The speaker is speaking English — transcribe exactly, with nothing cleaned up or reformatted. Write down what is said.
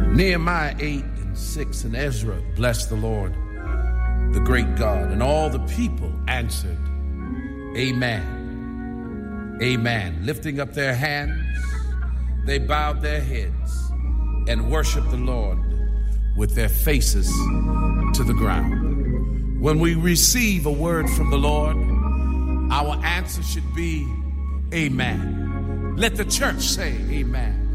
Nehemiah eight and six and Ezra blessed the Lord, the great God, and all the people answered, Amen. Amen. Lifting up their hands, they bowed their heads and worshiped the Lord with their faces to the ground. When we receive a word from the Lord, our answer should be, Amen. Let the church say, Amen.